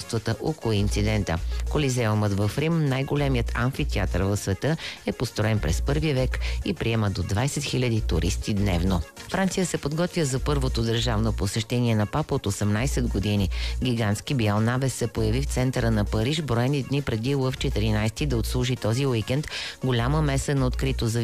обстоятелствата около инцидента. Колизеумът в Рим, най-големият амфитеатър в света, е построен през първи век и приема до 20 000 туристи дневно. Франция се подготвя за първото държавно посещение на папа от 18 години. Гигантски бял навес се появи в центъра на Париж, броени дни преди Лъв 14 да отслужи този уикенд. Голяма меса на открито за